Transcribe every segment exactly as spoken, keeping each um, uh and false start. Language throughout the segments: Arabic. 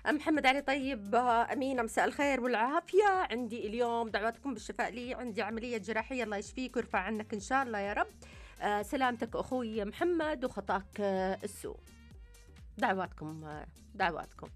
محمد علي طيب. آه، أمينة، مساء الخير والعافية. عندي اليوم دعواتكم بالشفاء لي، عندي عملية جراحية، الله يشفيك ويرفع عنك إن شاء الله يا رب. آه، سلامتك أخوي محمد وخطاك آه، السوء. دعواتكم آه، دعواتكم.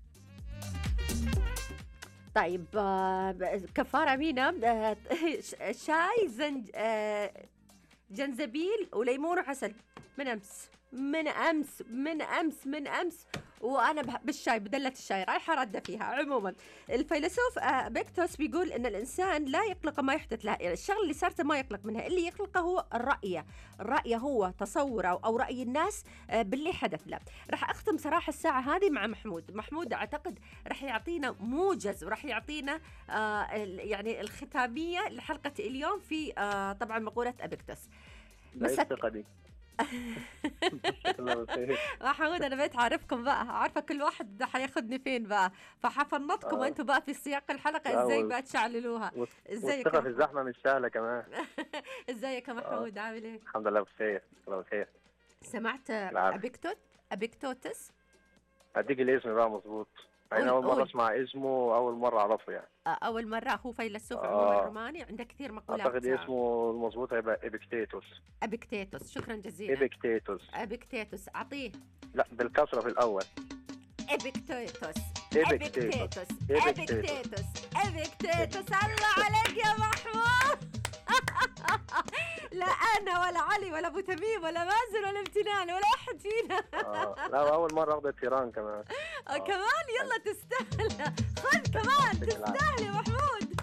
طيب آه، كفارة أمينة، آه، شاي زنج آه، جنزبيل وليمون وعسل من أمس من أمس من أمس من أمس وأنا بالشاي بدلة الشاي رايحة ردة فيها. عموما الفيلسوف بيكتوس بيقول إن الإنسان لا يقلق ما يحدث له، يعني الشغل اللي صارته ما يقلق منها، اللي يقلقه هو الرأي. الرأي هو تصوره أو رأي الناس باللي حدث له. راح أختم صراحة الساعة هذه مع محمود. محمود أعتقد راح يعطينا موجز وراح يعطينا آه يعني الختامية لحلقة اليوم في آه طبعا مقولة أبيكتوس. مسك دي محمود انا بقيت عارفكم بقى، عارفه كل واحد حياخدني فين بقى، فحفنطكم آه. انتوا بقى في سياق الحلقه ازاي بقى تشعللوها. ازيك؟ والثقه في الزحمه مش سهله كمان. ازيك يا محمود؟ آه. عامل ايه؟ الحمد لله بخير. الله بخير. سمعت ابيكتوت ابيكتوتس؟ اديك الاسم بقى مظبوط. انا اول مره اسمع اسمه، اول مره اعرفه يعني. اول مره. هو فيلسوف عموما آه. روماني، عنده كثير مقولات. اعتقد اسمه المظبوط هيبقى ابيكتيتوس. ابيكتيتوس، شكرا جزيلا. ابيكتيتوس ابيكتيتوس اعطيه. لا بالكسره في الاول. ابيكتيتوس ابيكتيتوس ابيكتيتوس ابيكتيتوس. الله عليك يا محمود. لا انا ولا علي ولا ابو تميم ولا مازن ولا امتنان ولا احد فينا. اه لا اول مره اخذ تيران كمان. اه كمان. يلا تستاهل، خذ كمان تستاهل يا محمود.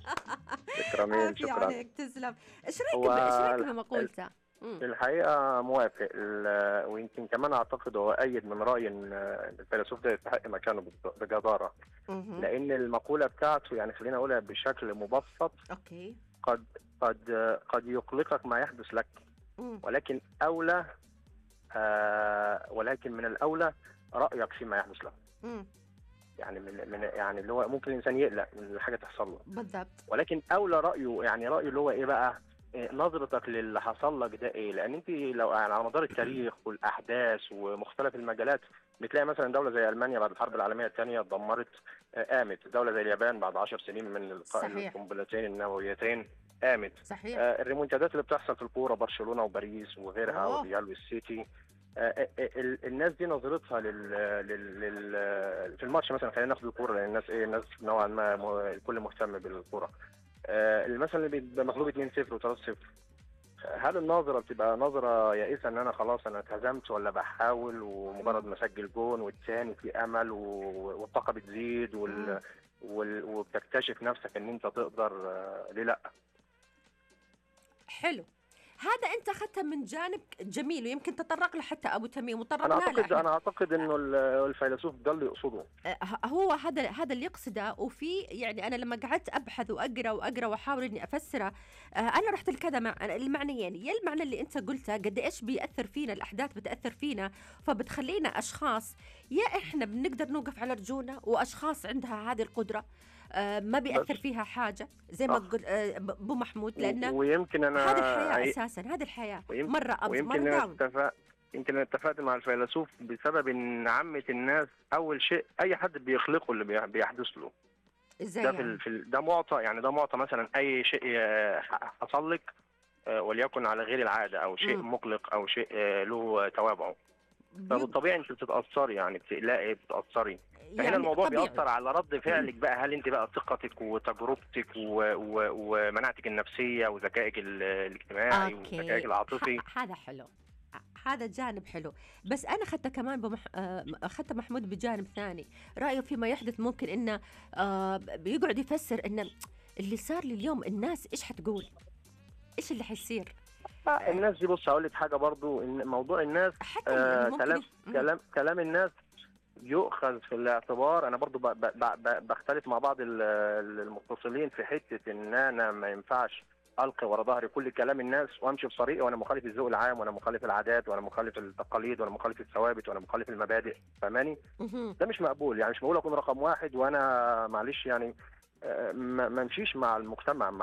شكرا شكرا عليك. تسلم. ايش رايك ايش رايك بمقولته؟ الحقيقه موافق، ويمكن كمان اعتقد هو ايد من راي ان الفيلسوف ده يستحق مكانه بجداره، لان المقوله بتاعته يعني خلينا اقولها بشكل مبسط. اوكي. قد قد قد يقلقك ما يحدث لك، ولكن اولى آه ولكن من الاولى رايك فيما يحدث له. يعني من من يعني اللي هو ممكن الانسان يقلق من الحاجه تحصل له بالضبط، ولكن اولى رايه، يعني رايه اللي هو ايه بقى؟ إيه نظرتك للي حصل لك ده ايه؟ لان انت لو يعني على مدار التاريخ والاحداث ومختلف المجالات بتلاقي مثلا دوله زي المانيا بعد الحرب العالميه الثانيه اتدمرت قامت، دوله زي اليابان بعد عشر سنين من القاء القنبلتين النوويتين قامت. صحيح. آه الريمونتادات اللي بتحصل في الكوره، برشلونه وباريس وغيرها والريال والسيتي، آه الناس دي نظرتها لل, لل... لل... في الماتش مثلا. خلينا ناخد الكوره لان الناس ايه الناس نوعا ما الكل مهتم بالكوره. آه مثلا اللي بيبقى مغلوب اتنين صفر وثلاثة صفر، هل النظره بتبقى نظره يائسه ان انا خلاص انا اتهزمت، ولا بحاول ومجرد ما اسجل جون والثاني في امل والطاقه بتزيد وال... وال... وبتكتشف نفسك ان انت تقدر؟ آه ليه لا؟ حلو. هذا انت اخذتها من جانب جميل ويمكن تطرق له حتى ابو تميم وطرقنا انا اعتقد له. انا اعتقد انه الفيلسوف ده اللي يقصده. هو هذا هذا اللي يقصده. وفي يعني انا لما قعدت ابحث واقرا واقرا واحاول اني افسره، انا رحت لكذا مع المعنيين. يا المعنى اللي انت قلته قد ايش بياثر فينا، الاحداث بتاثر فينا فبتخلينا اشخاص، يا احنا بنقدر نوقف على رجولنا واشخاص عندها هذه القدره آه ما بيأثر فيها حاجة زي ما تقول آه ابو محمود، لأنه ويمكن أنا هذه الحياة أساسا، هذه الحياة مرة أبز ويمكن مرة أنا اتفق يمكن أنا اتفقت مع الفيلسوف بسبب إن عامة الناس أول شيء أي حد بيخلقه اللي بيحدث له. إزاي ده يعني؟ في في ده معطى، يعني ده معطى مثلا أي شيء حصل لك وليكن على غير العادة أو شيء م. مقلق أو شيء له توابعه، فبالطبيع انت بتتاثري، يعني بتقلقي بتتاثري. فهنا يعني الموضوع طبيعي. بيأثر على رد فعلك بقى. هل انت بقى ثقتك وتجربتك ومناعتك النفسيه وذكائك الاجتماعي وذكائك العاطفي؟ هذا حلو، هذا جانب حلو. بس انا اخذت كمان بمح... اخذت محمود بجانب ثاني، رايه فيما يحدث. ممكن انه بيقعد يفسر ان اللي صار لي اليوم الناس ايش حتقول، ايش اللي حيصير. الناس دي بص هقول لك حاجه برضو، ان موضوع الناس آه كلام كلام كلام الناس يؤخذ في الاعتبار. انا برضو ب ب ب بختلف مع بعض المتصلين في حته ان انا ما ينفعش القي ورا ظهري كل كلام الناس وامشي في طريقي وانا مخالف الذوق العام وانا مخالف العادات وانا مخالف التقاليد وانا مخالف الثوابت وانا مخالف المبادئ. فاهماني؟ ده مش مقبول. يعني مش معقول اكون رقم واحد وانا معلش يعني ما امشيش مع المجتمع.